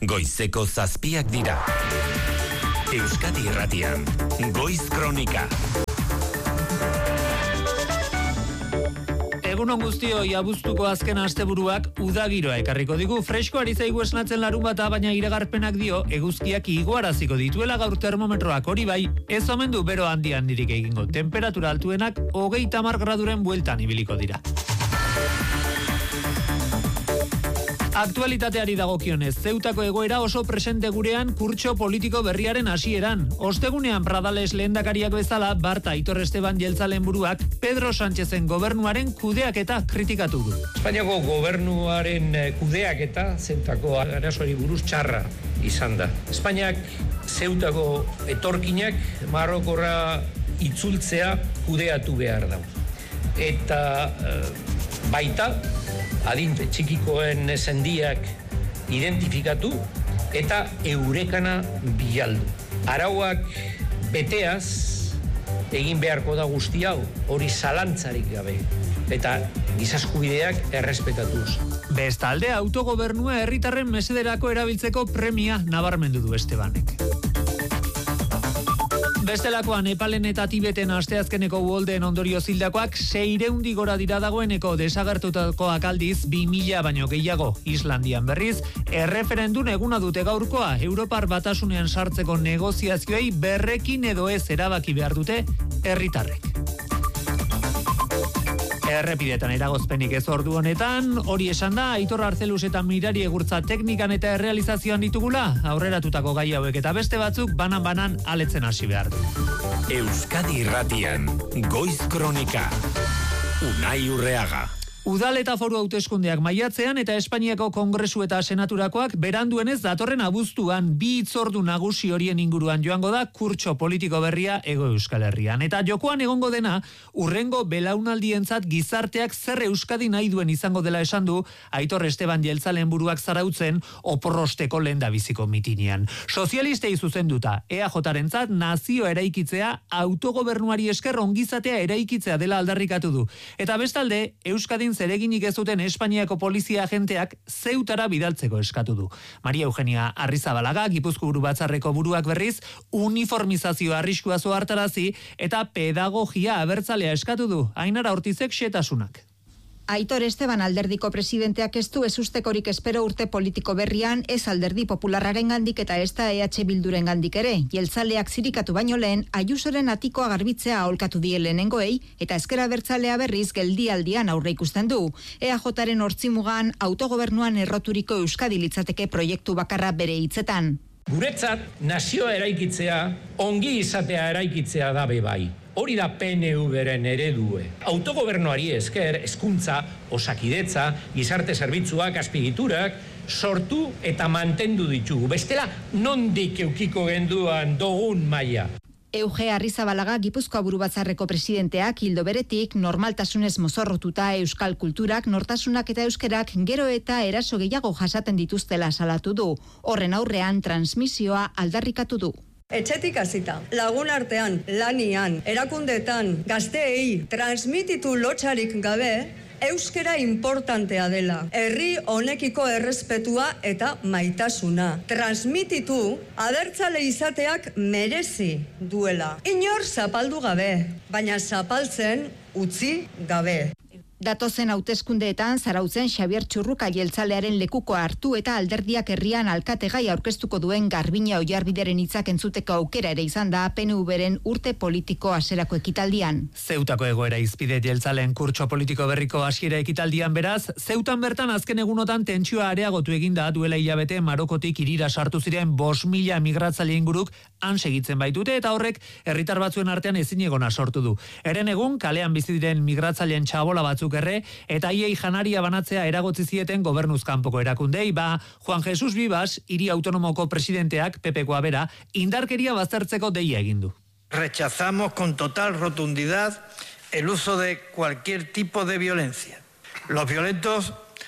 Goizeko 7 dira. Euskadi Irratian, Goiz Kronika. Egunon guztioi, abuztuko azken asteburuak udagiroa ekarriko digu. Fresko ari zaigu esnatzen larunbata, baina iragarpenak dio eguzkiak igoaraziko dituela gaur termometroak. Hori bai, ez omen du bero handian dirik egingo. Temperatura altuenak 30 graduren bueltan ibiliko dira. Aktualitateari dagokionez, Zeutako egoera oso presente gurean kurtso politiko berriaren hasieran. Ostegunean Pradales lehendakariak bezala, Bart Aitor Esteban jeltzalen buruak Pedro Sánchezen gobernuaren kudeaketa kritikatu du. Espainiako gobernuaren kudeaketa Zeutako arazoari buruz txarra izan da. Espainiak Zeutako etorkinak Marokorra itzultzea kudeatu behar da. Eta baita adin txikikoen sendiak identifikatu eta eurekana bilaldu. Arauak beteaz egin beharko da guzti hau, hori zalantzarik gabe, eta giza eskubideak errespetatuz. Bestalde, autogobernua herritarren mesederako erabiltzeko premia nabarmendu du Estebanek. Bestelakoan, Nepalen eta Tibeten asteazkeneko uholdeen ondorio zildakoak 600 gora dira dagoeneko, desagertutakoak aldiz 2000 baino gehiago. Islandian berriz, erreferendun eguna dute gaurkoa, Europar Batasunean sartzeko negoziazioei berrekin edo ez erabaki behar dute herritarrek. Errepidetan eragozpenik ez ordu honetan, hori esan da, Aitor Arzeluz eta Mirari Egurtza teknikan eta errealizazioan ditugula, aurreratutako gai hauek eta beste batzuk banan aletzen hasi behar du. Euskadi Irratian, Goiz Kronika. Unai Urreaga. Udal eta foru hauteskundeak maiatzean eta Espainiako Kongresu eta Senaturakoak beranduenez datorren abuztuan 2 hitzordu nagusi horien inguruan joango da kurtso politiko berria Hego Euskal Herrian. Eta jokoan egongo dena, urrengo belaunaldientzat gizarteak zer Euskadi nahi duen izango dela esan du Aitor Esteban jeltzalen buruak zarautzen oporrosteko lehendabiziko mitinean. Sozialistei zuzenduta, EAJarentzat nazio eraikitzea, autogobernuari esker ongizatea eraikitzea dela aldarrikatu du. Eta bestalde, Euskadin zereginik ez duten Espainiako polizia agenteak Zeutara bidaltzeko eskatu du. Maria Eugenia Arrizabalaga, Gipuzko Buru Batzarreko buruak berriz, uniformizazio arriskua zohartarazi eta pedagogia abertzalea eskatu du. Ainara Ortizek xetasunak. Aitor Esteban alderdiko presidenteak ez du ezustekorik espero urte politiko berrian, ez alderdi popularraren gandik eta ez da EH Bilduren gandik ere. Jeltzaleak zirikatu baino lehen, Ayusoren atikoa garbitzea aholkatu die lehenengoei eta ezker abertzalea berriz geldialdian aurre ikusten du. EAJaren hortzimugan autogobernuan erroturiko Euskadi litzateke proiektu bakarra bere hitzetan. Guretzat, nazioa eraikitzea, ongi izatea eraikitzea da bai. Hori da PNV-ren eredue. Autogobernuari esker, hezkuntza, osakidetza, gizarte zerbitzuak, azpigiturak, sortu eta mantendu ditugu. Bestela, nondik eukiko genduan dogun maila. Euge Arrizabalaga, Gipuzkoa Buru Batzarreko presidenteak hildo beretik normaltasunez mozorrotuta euskal kulturak, nortasunak eta euskerak gero eta eraso gehiago jasaten dituztela salatu du. Horren aurrean transmisioa aldarrikatu du. Etxetik hasita, lagun artean, lanian, erakundeetan, gazteei transmititu lotxarik gabe, euskera importantea dela. Herri honekiko errespetua eta maitasuna. Transmititu abertzale izateak merezi duela. Inor zapaldu gabe, baina zapaltzen utzi gabe. Datozen hauteskundeetan zarautzen Xabier Txurruka jeltzalearen lekuko hartu eta alderdiak herrian alkategai aurkeztuko duen Garbina Oiarbideren hitzak entzuteko aukera ere izan da PNV-ren urte politiko hasierako ekitaldian. Zeutako egoera izpide jeltzalen kurtso politiko berriko hasiera ekitaldian beraz, Zeutan bertan azken egunotan tentsioa areagotu eginda duela hilabete Marokotik hirira sartu ziren 5.000 migratzaile inguruk han segitzen baitute eta horrek herritar batzuen artean ezinegona sortu du. Eren egun kalean bizi diren migratzaileen txabola batzuk erre, eta hiei janaria banatzea eragotzi zieten gobernuz kanpoko erakundei, Juan Jesus Vivas, hiri autonomoko presidenteak, Pepekoa bera, indarkeria baztertzeko deia egin du. Rechazamos con total rotundidad el uso de cualquier tipo de violencia. Los violentos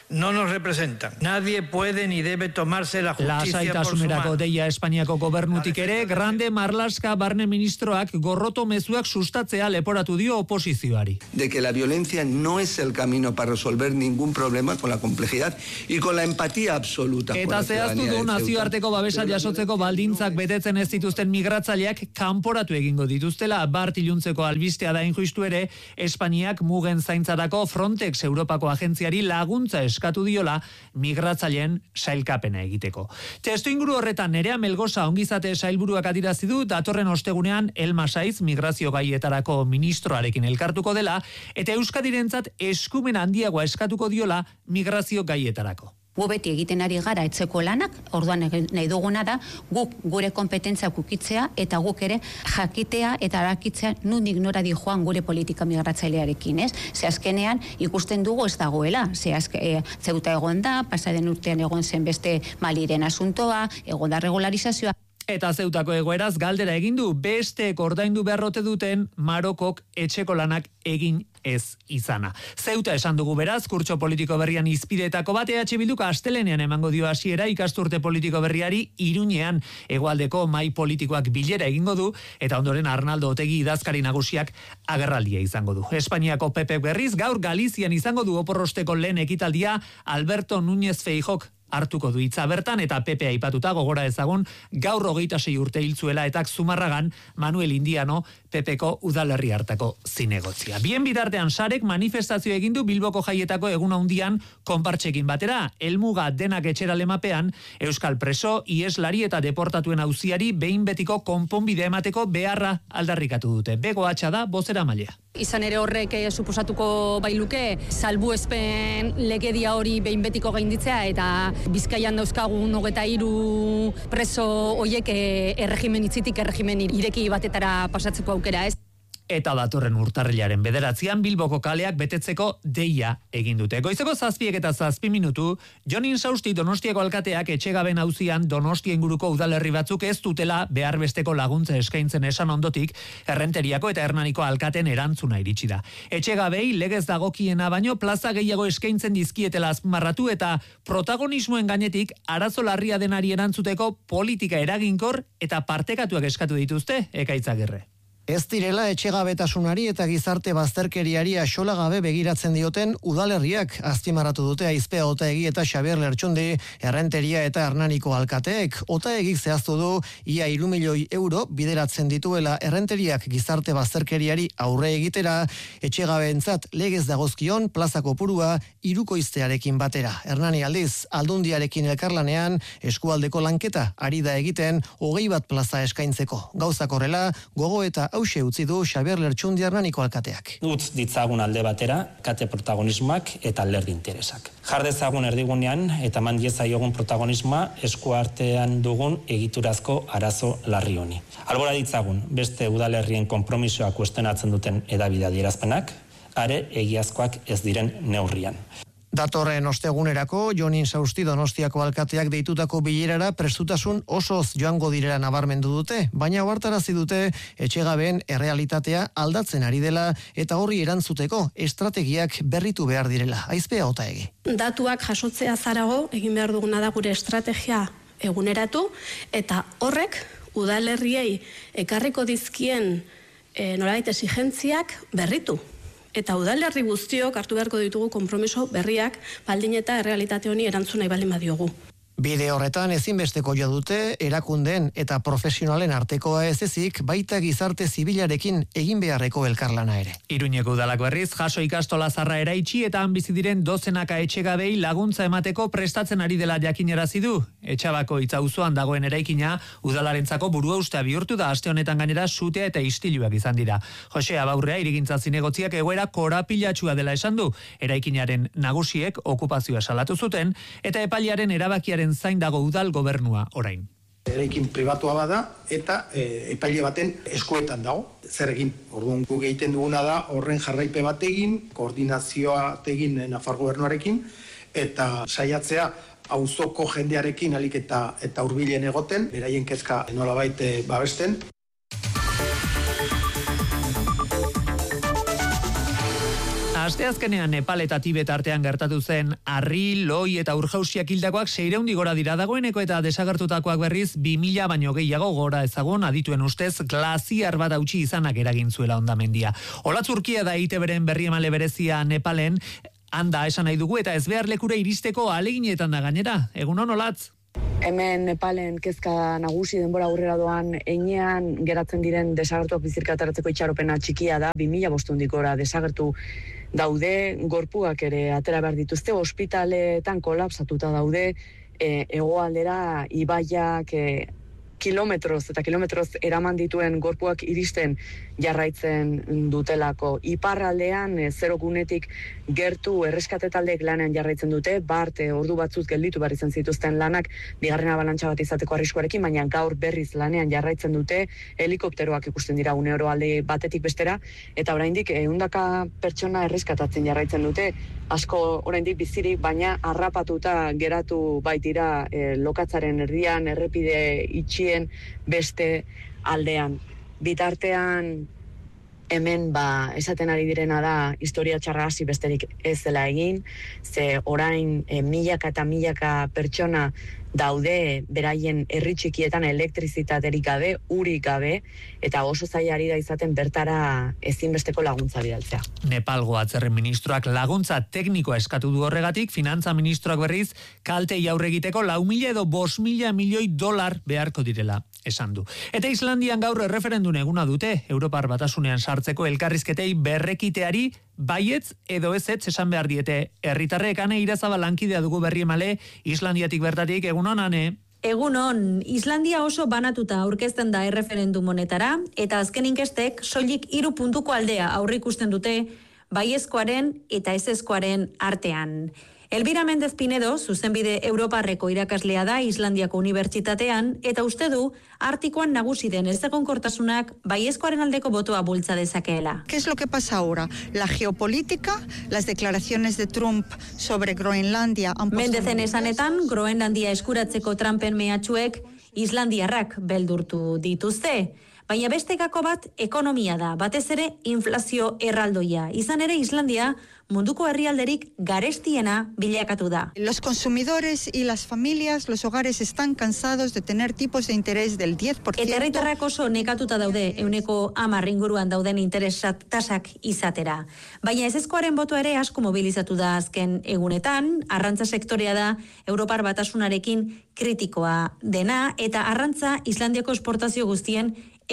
no nos representan. Nadie puede ni debe tomarse la justicia por su Lasaitasunerako mano. deia Espainiako gobernutik ere, Grande Marlaska barne ministroak gorroto mezuak sustatzea leporatu dio oposizioari. De que la violencia no es el camino para resolver ningún problema con la complejidad y con la empatía absoluta. Eta zehaztu du nazioarteko babesa jasotzeko baldintzak betetzen ez dituzten migratzaileak kanporatu egingo dituztela. Bart iluntzeko albistea da injustu ere, Espainiak mugen zaintzarako Frontex Europako agentziari laguntza eskatu diola migratzaileen sailkapena egiteko. Testu inguru horretan Nerea Melgosa ongizate sailburuak adirazi du datorren ostegunean Elma Saiz migrazio gaietarako ministroarekin elkartuko dela eta Euskadirentzat eskumen handiagoa eskatuko diola migrazio gaietarako. Gu beti egiten ari gara etzeko lanak, orduan nahi duguna da, guk gure kompetentziak ukitzea eta guk ere jakitea eta arakitzea nondik nora di joan gure politika migratzailearekin, ez? Ze azkenean ikusten dugu ez dagoela, Zeuta egon da, pasaren urtean egon zen beste Maliren asuntoa, egon da regularizazioa. Eta Zeutako egoeraz galdera egin du besteek ordaindu beharrote duten Marokok etxeko lanak egin ez izana. Zeuta esan dugu beraz, kurtso politiko berrian izpideetako bat EH Bilduk astelenean emango dio hasiera ikasturte politiko berriari Iruñean hegoaldeko mahai politikoak bilera egingo du eta ondoren Arnaldo Otegi idazkari nagusiak agerraldia izango du. Espainiako PP berriz gaur Galizian izango du oporrosteko lehen ekitaldia Alberto Núñez Feijok hartuko du hitza bertan eta PP aipatuta gogora ezagun gaur 26 urte hiltzuela eta Zumarragan Manuel Indiano PPko udalerri hartako zinegotzia. Bien bitartean sarek manifestazio egin du Bilboko jaietako egun handian konpartxekin batera. Helmuga denak etxera lemapean euskal preso, ieslari eta deportatuen auziari behin betiko konponbide emateko beharra aldarrikatu dute. Bego atxa da bozeramailea. Izan ere horrek suposatuko bailuke salbuespen legedia hori behin betiko gainditzea eta Bizkaian dauzkagun 23 preso hoiek erregimen itzitik erregimen ireki batetara pasatzeko aukera, ez? Eta datorren urtarrilaren 9an Bilboko kaleak betetzeko deia egin dute. Goizeko 7:07 minutu, Jon Insausti Donostiako alkateak etxegaben auzian Donostia inguruko udalerri batzuk ez dutela behar besteko laguntza eskaintzen esan ondotik, Errenteriako eta Hernaniko alkaten erantzuna iritsi da. Etxegabei legez dagokiena baino plaza gehiago eskaintzen dizkietela azpimarratu eta protagonismoen gainetik arazo larria denari erantzuteko politika eraginkor eta partekatuak eskatu dituzte Ekaitzagirre. Ez direla etxegabetasunari eta gizarte bazterkeriari axolagabe begiratzen dioten udalerriak azpimarratu dute Aizpea Otaegi eta Xabier Lertxundi Errenteria eta Hernaniko alkateek. Otaegik zehaztu du ia 3 milioi euro bideratzen dituela Errenteriak gizarte bazterkeriari aurre egitera, etxegabeentzat legez dagozkion plaza kopurua hirukoiztearekin batera. Hernani aldiz Aldundiarekin elkarlanean eskualdeko lanketa ari da egiten 21 plaza eskaintzeko. Gauzak horrela, gogo eta hauxe utzi du Xabier Lertxundi Hernaniko alkateak. Utz ditzagun alde batera, kate protagonismoak eta alderdi interesak. Jar dezagun erdigunean eta eman diezaiogun protagonismoa eskuartean dugun egiturazko arazo larri honi. Albora ditzagun beste udalerrien konpromisoak kuestionatzen duten hedabide adierazpenak, are egiazkoak ez diren neurrian. Datorren ostegunerako Jon Insausti Donostiako alkateak deitutako bilerara prestutasun osoz joango direla nabarmendu dute, baina ohartarazi dute etxegabeen errealitatea aldatzen ari dela eta horri erantzuteko estrategiak berritu behar direla. Aizpea Otaegi. Datuak jasotzea zarago egin behar duguna da gure estrategia eguneratu eta horrek udalerriei ekarriko dizkien nolabait exigentziak berritu. Eta udalerri guztiok hartu beharko ditugu konpromiso berriak baldin eta errealitate honi erantzun nahi baldin badiogu. Bide horretan ezinbesteko jo dute erakundeen eta profesionalen artekoa ez ezik baita gizarte zibilarekin egin beharreko elkarlana ere. Iruñeko udalako berriz jaso ikastola zarra eraitsi eta han bizi diren dozenaka etxegabei laguntza emateko prestatzen ari dela jakinarazi du. Etxabako Itzauzoan dagoen eraikina udalarentzako buruhaustea bihurtu da aste honetan gainera sutea eta istiluak izan dira. Jose Abaurrea hirigintza zinegotziak egoera korapilatsua dela esan du. Eraikinaren nagusiek okupazioa salatu zuten eta epailearen erabakiaren zain dago udal gobernua orain. Eraikin pribatua bada eta epaile baten eskuetan dago. Zer egin? Orduan guk egiten duguna da horren jarraipe bat egin, koordinazioa egin Nafar gobernuarekin eta saiatzea auzoko jendearekin alik eta hurbilen egoten, beraien kezka nolabait babesten. Asteazkenean Nepal eta Tibet artean gertatu zen harri, loi eta urjausiak hildakoak 600 gora dira, dagoeneko eta desagertutakoak berriz 2000 baino gehiago gora ezagun, adituen ustez glaziar bat hautsi izanak eragin zuela hondamendia. Olatz Urkia da ITBren berriemale berezia Nepalen, handa esan nahi dugu eta ez behar lekura iristeko ahaleginetan da gainera. Egunon, Olatz? Hemen Nepalen kezka nagusi denbora aurrera doan einean geratzen diren desagertuak bizirka ateratzeko itxaropena txikia da, 2500 gora desagertu daude, gorpuak ere atera behar dituzte, ospitaleetan kolapsatuta daude, hegoaldera ibaiak kilometroz eta kilometroz eraman dituen gorpuak iristen jarraitzen dutelako. Iparraldean zero gunetik gertu erreskate taldeek lanean jarraitzen dute, bart ordu batzuz gelditu behar izan zituzten lanak, bigarren abalantxa bat izateko arriskuarekin, baina gaur berriz lanean jarraitzen dute, helikopteroak ikusten dira une oro alde batetik bestera, eta oraindik 100 pertsona erreskatatzen jarraitzen dute, asko oraindik bizirik, baina harrapatuta geratu baitira lokatzaren erdian, errepide itxien beste aldean. Bitartean hemen esaten ari direna da historia txarra hasi besterik ez dela egin, ze orain milaka eta milaka pertsona daude beraien herri txikietan elektrizitaterik gabe, urik gabe, eta oso zaila ari da izaten bertara ezinbesteko laguntza bidaltzea. Nepalgo atzerri ministroak laguntza teknikoa eskatu du horregatik, finantza ministroak berriz kaltei aurre egiteko 4.000 edo 5.000 milioi dolar beharko direla esan du. Eta Islandian gaur erreferendum eguna dute, Europar Batasunean sartzeko elkarrizketei berrekiteari baietz edo ezetz esan behar diete. Herritarrek Ane Irazabal lankidea dugu berriemale, Islandiatik bertatik, egunon, Ane? Egunon, Islandia oso banatuta aurkezten da erreferendum honetara, eta azken inkestek soilik 3 puntuko aldea aurrikusten dute baiezkoaren eta ezezkoaren artean. Elbira Mendez Pinedo, zuzenbide Europarreko irakaslea da Islandiako Unibertsitatean, eta uste du artikoan nagusi den ezegonkortasunak baiezkoaren aldeko botoa bultza dezakeela. ¿Qué es lo que pasa ahora? La geopolítica, las declaraciones de Trump sobre Groenlandia... Mendezen esanetan, Groenlandia eskuratzeko Trumpen mehatxuek islandiarrak beldurtu dituzte. Baina beste gako bat ekonomia da, batez ere inflazio erraldoia. Izan ere Islandia munduko herrialderik garestiena bilakatu da. Los consumidores y las familias, los hogares están cansados de tener tipos de interés del 10%. Eta herritarrak oso nekatuta daude, 10% inguruan dauden interes tasak izatera. Baina ezezkoaren botoa ere asko mobilizatu da azken egunetan, arrantza sektorea da Europar Batasunarekin kritikoa dena, eta arrantza Islandiako esportazio guztien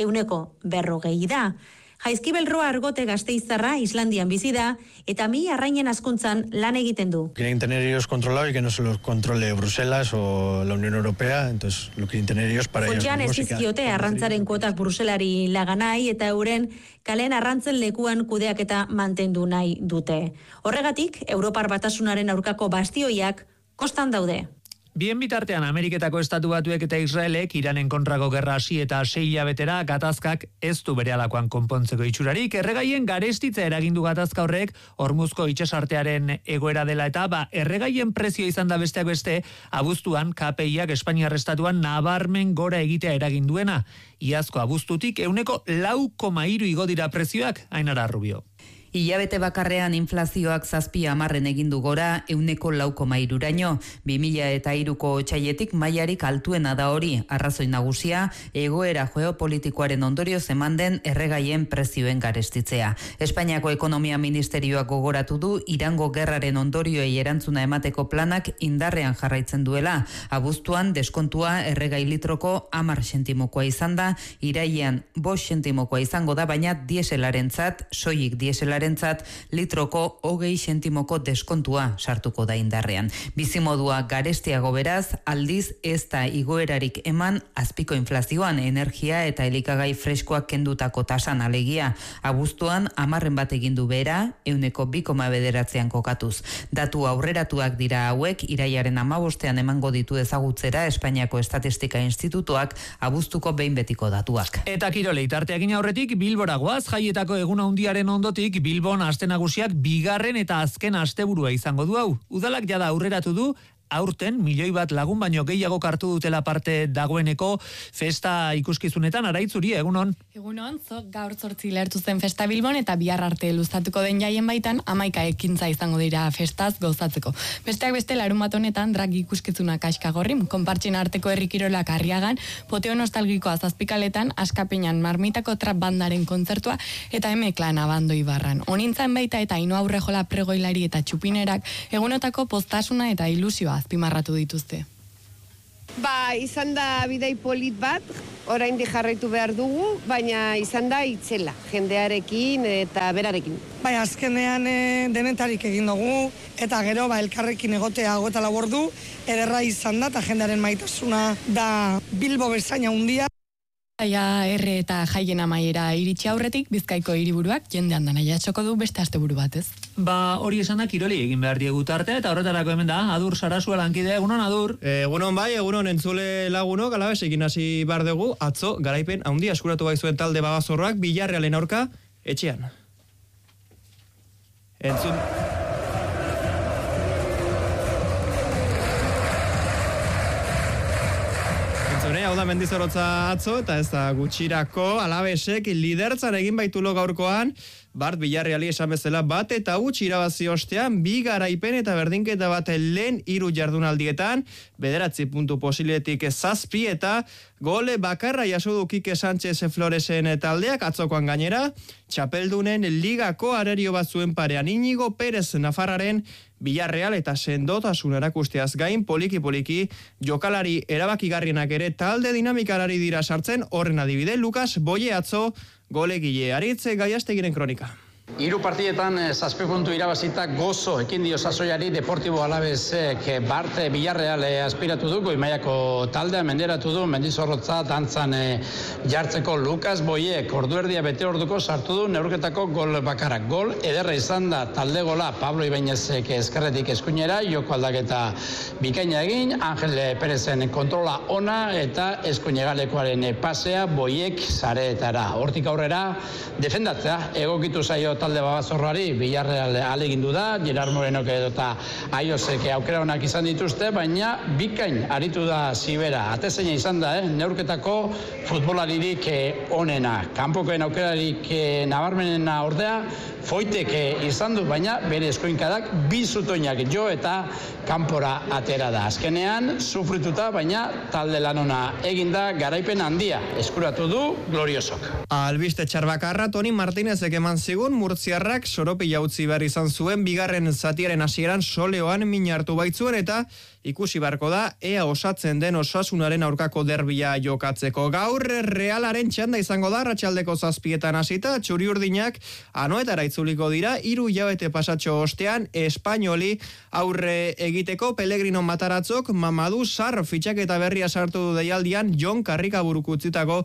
40% da. Jaizkibel Roa Argote Gasteiztarra Islandian bizi da eta mi arrainen askuntzan lan egiten du. Quieren tener ellos controlado y que no se los controle Bruselas o la Unión Europea, entonces lo quieren tener ellos para ellos. Kontxean ez dizkiote arrantzaren kuotak Bruselari laganai eta euren kalen arrantzen lekuan kudeaketa mantendu nahi dute. Horregatik, Europar Batasunaren aurkako bastioiak kostan daude. Bien bitartean Ameriketako Estatu Batuek eta Israelek Iranen kontrako gerra hasi eta 6 hilabetera gatazkak ez du berehalakoan konpontzeko itxurarik. Erregaien garestitza eragindu gatazka horrek Hormuzko itsasartearen egoera dela eta erregaien prezio izan da besteak beste abuztuan KPIak Espainiar Estatuan nabarmen gora egitea eraginduena. Iazko abuztutik 4,3 igo dira prezioak, Ainara Rubio. Hilabete bakarrean inflazioak 7% egin du gora 4,3raino. 2003ko otsailetik mailarik altuena da hori. Arrazoi nagusia egoera geopolitikoaren ondorioz eman den erregaien prezioen garestitzea. Espainiako Ekonomia Ministerioak gogoratu du Irango gerraren ondorioei erantzuna emateko planak indarrean jarraitzen duela. Abuztuan deskontua erregai litroko 10 zentimokoa izan da, irailean 5 zentimokoa izango da, baina dieselarentzat, soilik dieselaren litroko 20 zentimoko deskontua sartuko da indarrean. Bizimodua garestiago beraz, aldiz ez da igoerarik eman azpiko inflazioan, energia eta elikagai freskoak kendutako tasan alegia. Abuztuan 10% egin du behera, 2,9 kokatuz. Datu aurreratuak dira hauek, irailaren 15ean emango ditu ezagutzera Espainiako Estatistika Institutuak abuztuko behin betiko datuak. Eta kirolei tarteakin aurretik Bilbora goaz, jaietako egun handiaren ondotik Bilbon aste nagusiak bigarren eta azken asteburua izango du hau. Udalak jada aurreratu du aurten 1 milioi bat lagun baino gehiago hartu dutela parte dagoeneko festa ikuskizunetan. Araitzuri, egunon? Egunon, gaur 8 lehertu zen festa Bilbon eta bihar arte luzatuko den jaien baitan 11 ekintza izango dira festaz gozatzeko. Besteak beste larunbat honetan drag ikuskizuna Kaxkagorrin, konpartxen arteko herrikirolak Arriagan, poteo nostalgikoa Zazpikaletan, Askapeñan marmitako trap bandaren kontzertua eta M-Klan Abando Ibarran. Onintzen baita eta Ainhoa Urrejola pregoilari eta txupinerak egunotako postasuna eta ilusioa azpimarratu dituzte. Izan da bidai polit bat, oraindik jarraitu behar dugu, baina izan da itzela, jendearekin eta berarekin. Azkenean denetarik egin dugu, eta gero elkarrekin egotea 24 ordu, ederra izan da, eta jendearen maitasuna da Bilbo bezaina handia. Erre eta jaien amaiera iritsi aurretik, Bizkaiko hiriburuak jendean dana jatxoko du beste asteburu bat, ez? Hori esanak kiroli egin behar diegu tarte, eta horretarako hemen da, Adur Sarasua lankide, egunon Adur? Egunon bai, egunon entzule lagunok, alabesekin hasi behar dugu, atzo, garaipen handia eskuratu baizuen talde Babazorroak, Villarrealen aurka, etxean. Hau da Mendizorrotza atzo, eta ez da gutxirako Alabesek lidertzan egin baitulo gaurkoan, Bart Villarreali esan bezala bat eta gutxi irabazi ostean, 2 garaipen eta berdinketa bat lehen 3 jardunaldietan, 9 puntu posiletik 7 eta gole bakarra jaso du Kike Sánchez Floresen taldeak atzokoan gainera, txapeldunen ligako arerio bat zuen parean Inigo Pérez Nafarraren Villarreal eta sendotasun erakusteaz gain poliki-poliki jokalari erabakigarrienak ere talde dinamikarari dira sartzen, horren adibide Lucas Boye atzo golegile Aritze Gaiastegiren kronika. 3 partidetan 7 puntu irabazita gozo ekin dio sasoiari Deportibo Alavesek Bart Villarreal aspiratu du, goi mailako taldea menderatu du Mendizorrotza dantzan jartzeko Lucas Boyek orduerdia bete orduko sartu du neurketako gol bakarrak. Gol ederra izan da talde gola Pablo Ibañezek eskerretik eskuinera, joko aldaketa bikaina egin, Angel Perezen kontrola ona eta eskuinegalekoaren pasea Boyek sareetara. Hortik aurrera defendatzea egokitu zaio talde Babazorroari, Villarreal alegindu da, Gerard Morenok edota Aiosek aukera onak izan dituzte, baina bikain aritu da Zibera. Atezeina izan da, neurketako futbolaririk onena. Kanpokoen aukerarik nabarmenena ordea, Foitek izan du, baina bere eskuinkadak 2 zutoinak jo eta kanpora atera da. Azkenean, sufrituta, baina talde lanona eginda garaipen handia eskuratu du Gloriosok. Albiste txarbakarra Toni Martinezek eman zigun, Murtziarrak soropila utzi behar izan zuen, bigarren zatiaren hasieran soleoan min hartu baitzuen eta ikusi beharko da ea osatzen den Osasunaren aurkako derbia jokatzeko. Gaur Realaren txanda izango da, arratsaldeko 7etan hasita, txuri-urdinak anoetara itzuliko dira, 3 hilabete pasatxo ostean, Espainoli aurre egiteko Pellegrino Mataratzok Mamadou Sarr fitxaketa berria sartu du deialdian Jon Karrikaburuk utzitako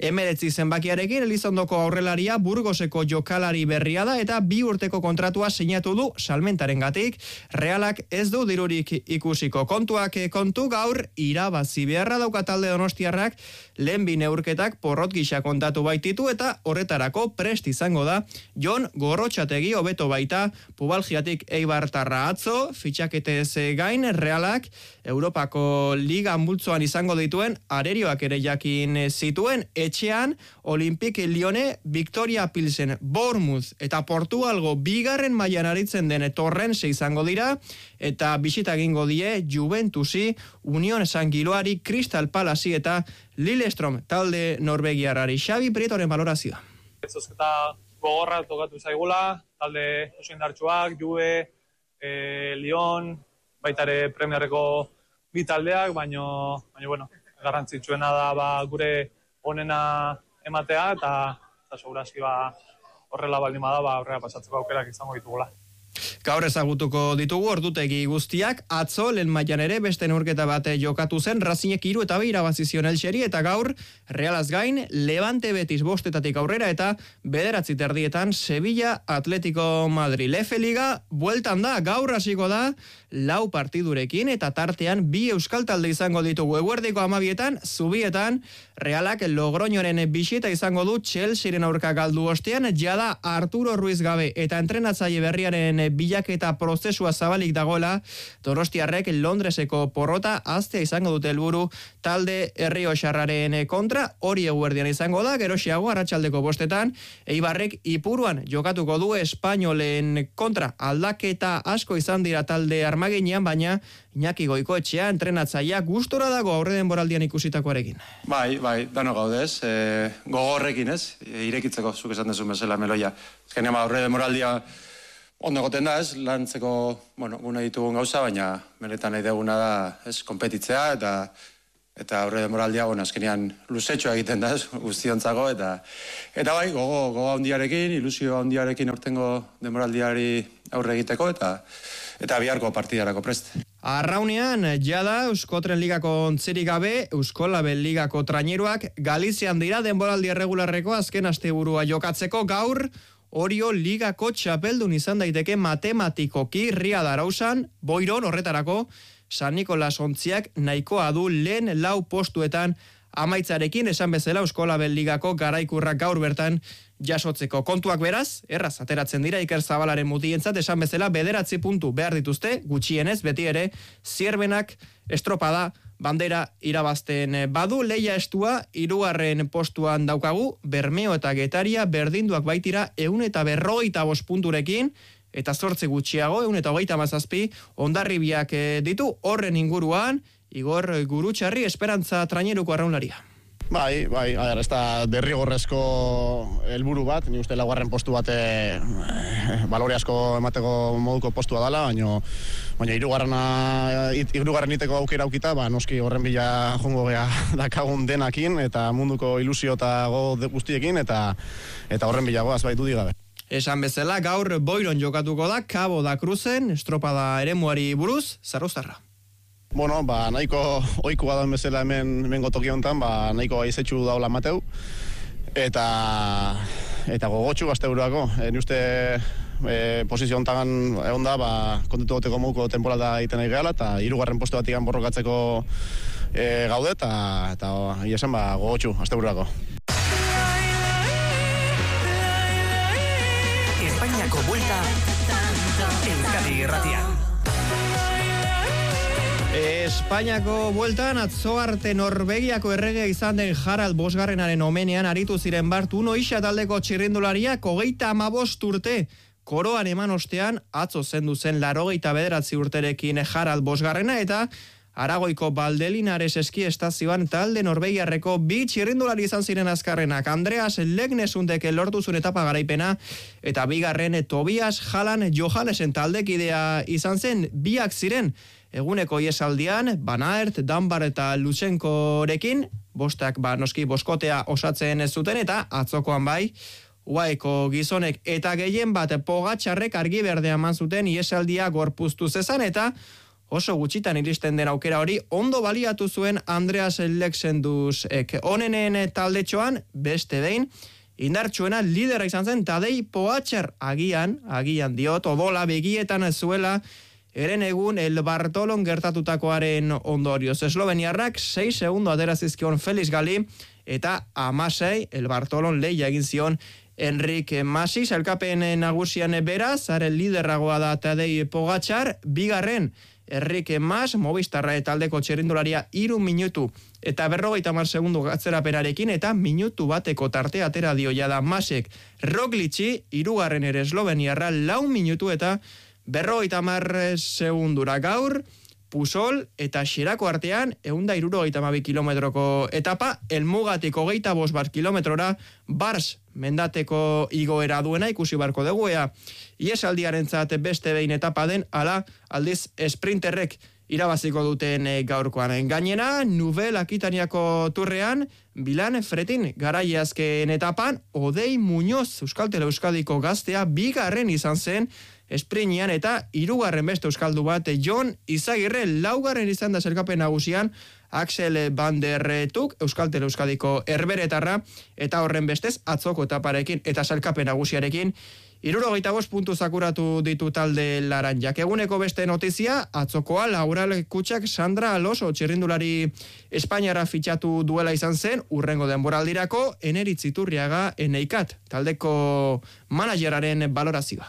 19 zenbakiarekin, Elizondoko aurrelaria Burgoseko jokalari berria da eta 2 urteko kontratua sinatu du salmentarengatik. Realak ez du dirurik ikusiko. Kontuak kontu, gaur irabazi beharra dauka talde donostiarrak, lehen 2 neurketak porrot gisa kontatu baititu eta horretarako prest izango da Jon Gorrotxategi hobeto baita pubalgiatik Eibartarra atzo, fitxaketez gain Realak Europako Liga multzoan izango dituen arerioak ere jakin zituen, etxean Olympique Lyone, Victoria Pilsen, Bournemouth eta Portugalgo 2. mailan aritzen den Torrense izango dira eta bisita egingo die Juventusi, Union Sangiloari, Crystal Palasi eta Lillestrøm talde norvegiarrari. Xabi Prietoren valorazioa. Zozketa gogorra tokatu zaigula, talde oso indartsuak, Juve, Lyon, baitare Premierreko 2 taldeak, baina bueno, garrantzitsuena da gure onena ematea eta segurazki horrela baldin bada aurrera pasatzeko aukerak izango ditugula. Gaur ezagutuko ditugu ordutegi guztiak, atzo lehen mailan ere beste neurketa bat jokatu zen, Razinek 3 eta 2 irabazi zion Elxeri eta gaur Realaz gain Levante Betis 5etatik aurrera eta 9:30 Sevilla Atletico Madrid. Efe Liga bueltan da, gaur hasiko da 4 partidurekin eta tartean 2 euskal talde izango ditugu. Eguerdiko 12etan, Zubietan Realak Logroñoren bisita izango du Chelsearen aurka galdu ostean, jada Arturo Ruiz gabe eta entrenatzaile berriaren bila bilaketa prozesua zabalik dagoela, Donostiarrek Londreseko porrota aztea izango dute helburu talde Errioxarraren kontra, hori eguerdian izango da, gerosiago arratsaldeko 5:00 Eibarrek Ipuruan jokatuko du Espainolen kontra. Aldaketa asko izan dira talde armaginean, baina Iñaki Goikoetxea entrenatzailea gustora dago aurre denboraldian ikusitakoarekin. Bai, dano gaudez, gogorrekin ez, irekitzeko zuk esan dezu bezala meloia. Azkenean aurre denboraldia ondo egoten da ez, lantzeko, gune ditugun gauza, baina benetan nahi deguna da ez, konpetitzea eta aurre denboraldia, azkenean luzetxoa egiten da ez, guztiontzako, eta bai, gogo handiarekin, ilusio handiarekin aurtengo denboraldiari aurre egiteko, eta biharko partidarako prest. Arraunean, jada Euskotren Ligako ontzirik gabe, Euskolabel Ligako traineruak Galizian dira denboraldi erregularreko azken asteburua jokatzeko. Gaur, Orio Ligako txapeldun izan daiteke matematikoki Riad Arausan, Boiron horretarako San Nikolas ontziak nahikoa du lehen 4 postuetan amaitzarekin, esan bezala Euskolabel Ligako garaikurrak gaur bertan jasotzeko. Kontuak beraz, erraz ateratzen dira Iker Zabalaren mutientzat, esan bezala 9 puntu behar dituzte, gutxienez, beti ere, Zierbenak estropada bandera irabazten badu, leia estua 3. postuan daukagu, Bermeo eta Getaria berdinduak baitira 155 punturekin, eta 8 gutxiago, 137 Hondarribiak ditu, horren inguruan, Igor Gurutxarri, Esperantza traineruko arraunlaria. Bai, ez da derrigorrezko helburu bat, ni uste 4. postu bat balore asko emateko moduko postua dela, baina 3. iteko aukera aukita, noski horren bila jongo gea dakagun denakin, eta munduko ilusio eta gogo guztiekin, eta horren bila goaz baitu digabe. Esan bezala, gaur Boiron jokatuko da, Cabo da Cruzen, estropada eremuari buruz, Zarruztarra. Nahiko ohikoa da bezala hemen gotoki hontan, nahiko aizetxu daula mateu, eta gogotxu asteburuako. Ni uste posizio hontan egon da, kontentu goteko moduko temporada egiten nahi gehala, eta 3. postu batikan borrokatzeko gaude, eta esan gogotxu asteburuako. Espainiako buelta, Euskadi Irratian. Espainiako bueltan atzo arte Norvegiako errege izan den Harald Bosgarrenaren omenean aritu ziren bartu Noixa taldeko txirrindulariak 35 urte koroan eman ostean atzo zendu zen 89 urterekin Harald Bosgarrena eta Aragoiko Valdelinares eski estazioan talde norvegiarreko 2 txirrindulari izan ziren azkarrenak. Andreas Legnesundek lortu zuen etapa garaipena eta bigarren Tobias Jalan Johannesen taldekidea izan zen, biak ziren eguneko iesaldian, Van Aert, Dunbar eta Lutsenkorekin, bostak noski boskotea osatzen ez zuten eta atzokoan bai, UAEko gizonek eta gehien bat Pogačarrek argi berdea eman zuten iesaldia gorpuztu zezan eta oso gutxitan iristen den aukera hori ondo baliatu zuen Andreas Lexendusek. Onenen taldetxoan, beste behin, indartsuena lidera izan zen Tadej Pogačar agian diot, odola begietan zuela eren egun El Bartolon gertatutakoaren ondorioz. Esloveniarrak 6 segundo aterazizkion Felix Gali eta 16 El Bartolon lehia egin zion Enrik Masi. Sailkapen nagusian beraz, haren liderragoa da Tadej Pogačar, bigarren Enrik Mas, Movistarra taldeko txirrindularia 3 minutu eta 50 segundo gatzerapenarekin eta minutu bateko tartea atera dio jada Masek. Roglici, 3. ere Esloveniarra 4 minutu eta 50 segundura. Gaur, Pusol eta Xerako artean 162 kilometroko etapa, helmugatik 25 kilometrora, Bars mendateko igoera duena ikusi barko dugu ea. Iesaldiarentzat beste behin etapa den, ala aldiz sprinterrek irabaziko duten gaurkoan. Gainera, Nubel Akitaniako turrean, Bilan Fretin garaiazken etapan, Odei Muñoz Euskaltel Euskadiko gaztea bigarren izan zen, esprinian eta 3. beste euskaldu bat Jon Izagirre 4. izan da sailkapen nagusian Axel Van der Tuk Euskaltel Euskadiko erberetarra eta horren bestez atzoko etaparekin eta sailkapen nagusiarekin 75 puntu zakuratu ditu talde laranjak. Eguneko beste notizia, atzokoa Laural Kutxak Sandra Alonso txirrindulari Espainiara fitxatu duela izan zen, urrengo denboraldirako Eneritz Iturriaga Eneikat, taldeko manageraren balorazioa.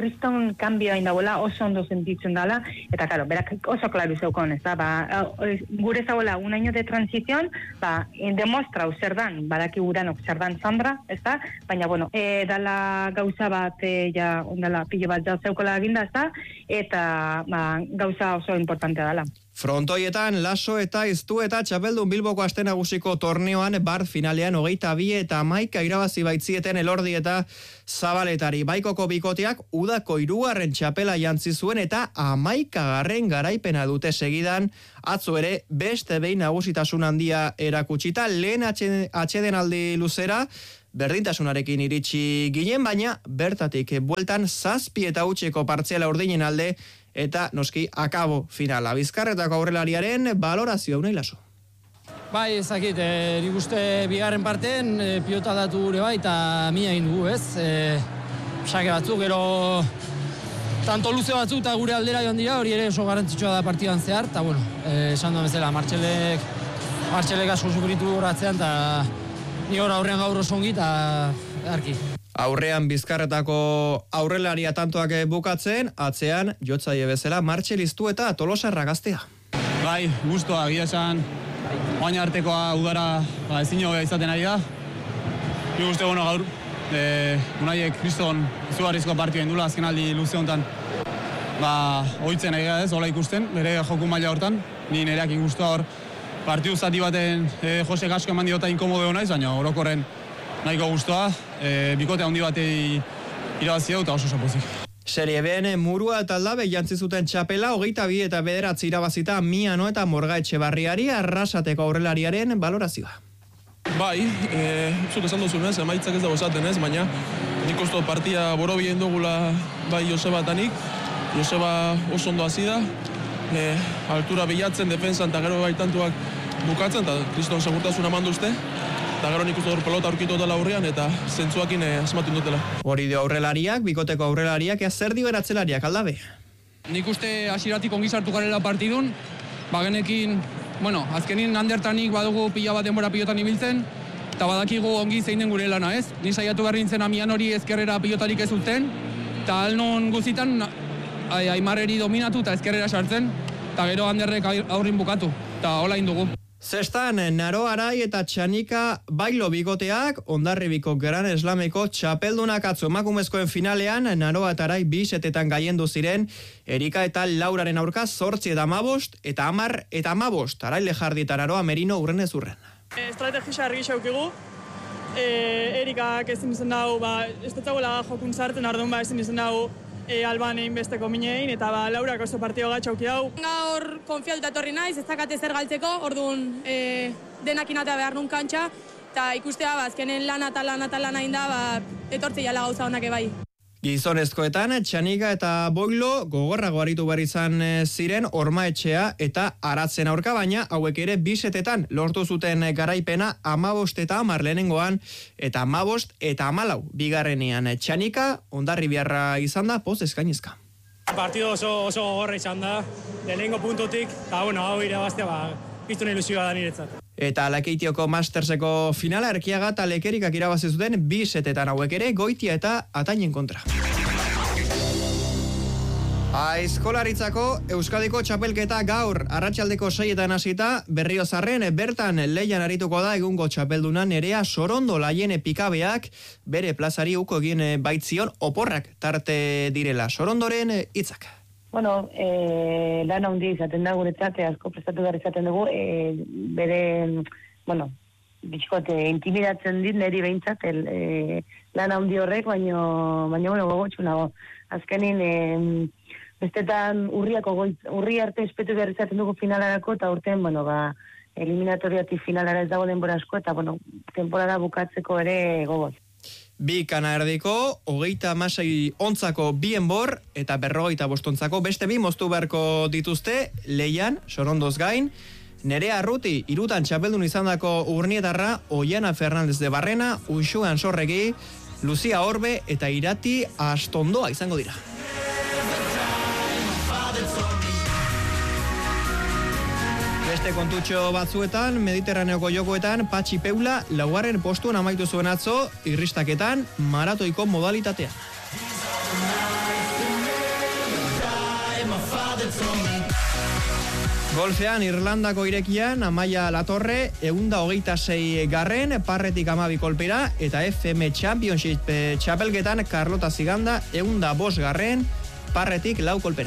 kriston kanbioa indagoela, oso ondo sentitzen dela, eta claro, berak oso klaru zeukon, ez da, gure zagoela un año de transición, demostrau zer dan, badaki guranok zer dan Sandra, ez da, baina, bueno, dala gauza bat, ja, ondala pile bat zeukola eginda, ez da, eta gauza oso importantea dela. Frontoietan, Laso eta Iztu eta Txapeldun Bilboko aste nagusiko torneoan bar finalean 22 eta 11 irabazi baitzieten Elordi eta Zabaletari. Baikoko bikoteak udako 3. txapela jantzi zuen eta 11. garaipena dute segidan, atzo ere beste behin nagusitasun handia erakutsita, lehen atsedenaldi luzera berdintasunarekin iritsi ginen, baina bertatik bueltan 7 eta 8 partziala urdinen alde eta noski akabo finala. Bizkarretako aurrelariaren balorazioa Unai Laso. Bai, ezakit, nik uste bigarren parten pilota datu gure bai, eta mina egin dugu, ez? Sake batzuk, gero tanto luze batzuk eta gure aldera joan dira, hori ere oso garrantzitsua da partidan zehar, eta bueno, esan duan bezala, Martxelek asko sufritu horatzean, eta ni hor aurrean gaur oso ongi, eta arki. Aurrean Bizkarretako aurrelaria tantoak bukatzen, atzean jotzaile bezala Martxel Iztu eta Tolosarra Gaztea. Bai, gustoa, egia esan, oain artekoa udara ezin hobea izaten ari da. Nik uste gaur, Unaiek kriston izugarrizko partioa indula azkenaldi luze honetan. Ohitzen ari ez, hola ikusten, bere joku maila hortan, ni nereak gustoa hor partiu zati baten Josek asko eman diota inkomodeo naiz, baina orokorren nahiko gustoa, bikote handi batei irabazi dut eta oso pozik. Serie B'n Murua eta Aldabe jantzi zuten txapela 22 eta 9 irabazita Miano eta Morga Etxebarriari, Arrasateko aurrelariaren balorazioa. Bai, zuk esan duzunez, emaitzak ez dago esaten ez, baina nik uste partia borobien dugula bai Joseba eta nik. Joseba oso ondo hasi da, altura bilatzen, defensan eta gero bai tantuak bukatzen, eta kriston segurtasun eman duzte. Eta gero nik uste dut pelota aurkitu dela aurrean eta zentzuakin asmatu dutela. Hori dio aurrelariak, bikoteko aurrelariak, zer dioen atzelariak, Aldabe? Nik uste hasieratik ongi sartu garela partidun, bagenekin, azkenin handertanik badugu pila bat denbora pilotan ibiltzen, eta badakigu ongi zein den gure lana, ez? Ni saiatu behar nintzen Amian hori ezkerrera pilotarik ez uzten, eta alnon guzitan Aimarreri dominatu eta ezkerrera sartzen, eta gero handerrek aurrin bukatu, eta hola indugu. Zestan, Naro Arai eta Txanika Bailo bikoteak, Hondarribiko Gran Eslameko txapeldunak atzo emakumezkoen finalean, Naro eta Arai 2 setetan gaiendu ziren, Erika eta Lauraren aurka 8 eta 15 eta 10 eta 15, Arai Lejardi eta Naroa Merino urren ez urren. Estrategisa argi xaukigu, Erikak ezin izan dago, ez dutzagoela jokun sartzen, ardun ezin izan dago, Alban egin besteko minein, eta Laurak oso partio gatxauki hau. Gaur konfiatuta etorri naiz, ez dakate zer galtzeko, orduan denak inatea behar nun kantxa, eta ikustea, azkenen lana eta lana inda, etortzei jala gauza honak ebai. Gizonezkoetan, Txanika eta Boilo gogorrago aritu behar izan ziren Ormaetxea eta Aratzen aurka, baina hauek ere 2 setetan lortu zuten garaipena 15 eta 10 lehenengoan eta 15 eta 14 bigarrenean. Txanika Hondarribiarra izan da poz eskainizka. Partido oso gogorra izan da, lehenengo puntutik, eta hau irabaztea, piztun ilusioa da niretzat. Eta Lakeitioko Masterseko finala Erkiaga eta Lekerikak irabazi zuten 2 setetan hauek ere Goitia eta Atainen kontra. Aizkolaritzako Euskadiko txapelketa gaur arratsaldeko 6etan hasita Berriozarren bertan leian arituko da egungo txapelduna Nerea Sorondo Laiene Pikabeak bere plazari uko egin baitzion oporrak tarte direla. Sorondoren hitzak. Lan handi izaten da guretzat, asko prestatu behar izaten dugu, bere, bitxikot, intimidatzen dit niri behintzat, lan handi horrek, baina gogotxu nago. Azkenin, bestetan urri arte espetu behar izaten dugu finalarako, eta urten, eliminatoriatik finalara ez dago denbora asko, eta, temporada bukatzeko ere gogoz. 2 kana erdiko, 36 ontzako 2 enbor, eta 45 ontzako beste 2 moztu beharko dituzte, leian, Sorondoz gain, Nerea Arruti, 3 txapeldun izandako urnietarra, Oiana Fernandez de Barrena, Uxu Ansorregi, Lucia Orbe eta Irati Astondoa izango dira. Beste kontutxo batzuetan, Mediterraneoko jokoetan, Patxi Peula, 4. postuan amaitu zuen atzo, irristaketan, maratoiko modalitatean. Golfean Irlandako irekian Amaia Latorre 126 garren, Parretik 12 kolpera, eta FM Championship txapelketan Carlota Ziganda 105 garren, Parretik 4 kolpera.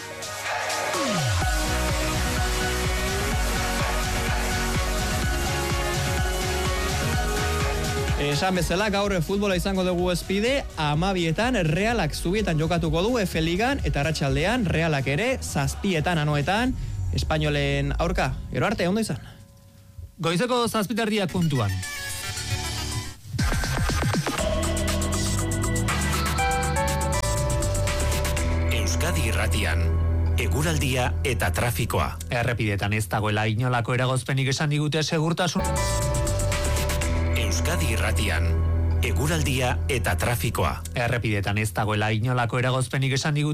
Esan bezala gaur futbola izango dugu ezpide, 12etan Realak Zubietan jokatuko du F Ligan, eta arratsaldean Realak ere 7etan Anoetan Espainolen aurka. Gero arte, ondo izan. Goizeko 7:00 puntuan. Euskadi Irratian, eguraldia eta trafikoa. Errepidetan ez dagoela inolako eragozpenik esan digute segurtasun. Euskadi Irratian, eguraldia eta trafikoa. Errepidetan ez dagoela inolako eragozpenik esan digute